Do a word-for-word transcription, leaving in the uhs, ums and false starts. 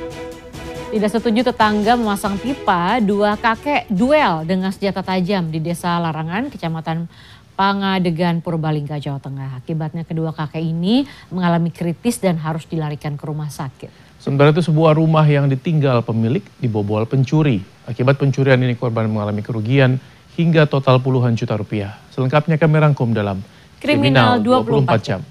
Tidak setuju tetangga memasang pipa, dua kakek duel dengan senjata tajam di Desa Larangan, Kecamatan Pangadegan, Purbalingga, Jawa Tengah. Akibatnya kedua kakek ini mengalami kritis dan harus dilarikan ke rumah sakit. Sementara itu sebuah rumah yang ditinggal pemilik dibobol pencuri. Akibat pencurian ini korban mengalami kerugian hingga total puluhan juta rupiah. Selengkapnya kami rangkum dalam Kriminal dua puluh empat jam.